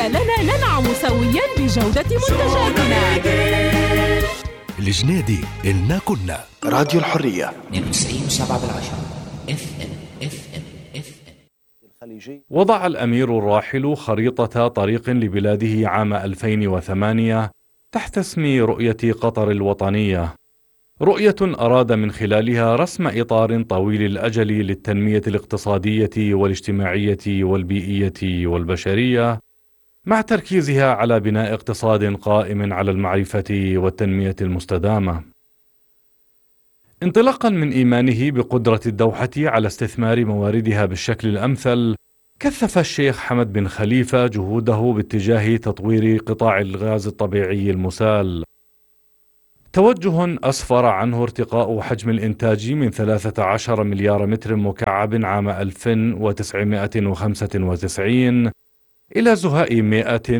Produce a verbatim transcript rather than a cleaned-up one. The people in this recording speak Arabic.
خلالنا ننعم سويا بجودة منتجاتنا. الجنيدي إلنا كنا راديو الحرية اثنين وتسعين وسبعة بالعشرة اف ام اف ام اف ام. وضع الأمير الراحل خريطة طريق لبلاده عام ألفين وثمانية تحت اسم رؤية قطر الوطنية، رؤية أراد من خلالها رسم إطار طويل الأجل للتنمية الاقتصادية والاجتماعية والبيئية والبشرية، مع تركيزها على بناء اقتصاد قائم على المعرفة والتنمية المستدامة. انطلاقا من إيمانه بقدرة الدوحة على استثمار مواردها بالشكل الأمثل، كثف الشيخ حمد بن خليفة جهوده باتجاه تطوير قطاع الغاز الطبيعي المسال، توجه أسفر عنه ارتقاء حجم الإنتاج من ثلاثة عشر مليار متر مكعب عام ألف وتسعمائة وخمسة وتسعين إلى زهاء مئة